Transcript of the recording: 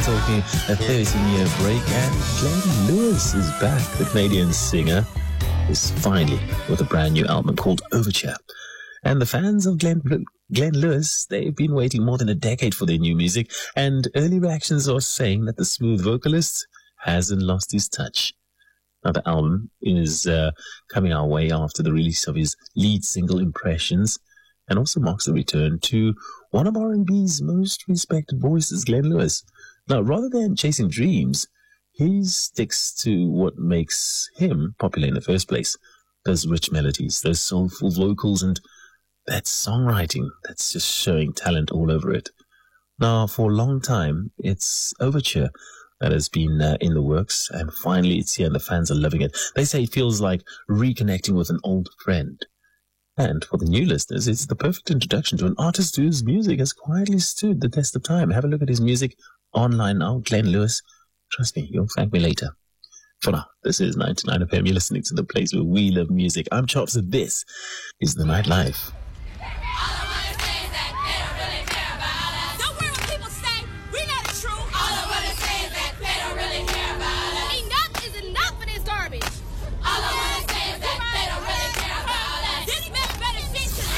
talking a 13-year break, and Glenn Lewis is back. The Canadian singer is finally with a brand new album called Overture. And the fans of Glenn Lewis, they've been waiting more than a decade for their new music, and early reactions are saying that the smooth vocalist hasn't lost his touch. Now, the album is coming our way after the release of his lead single, Impressions, and also marks the return to one of R&B's most respected voices, Glenn Lewis. Now, rather than chasing dreams, he sticks to what makes him popular in the first place. Those rich melodies, those soulful vocals, and that songwriting that's just showing talent all over it. Now, for a long time, it's Overture that has been in the works, and finally it's here and the fans are loving it. They say it feels like reconnecting with an old friend. And for the new listeners, it's the perfect introduction to an artist whose music has quietly stood the test of time. Have a look at his music online now, Glenn Lewis. Trust me, you'll thank me later. For now, this is 99 FM. You're listening to the place where we love music. I'm Chops, and this is The Nightlife.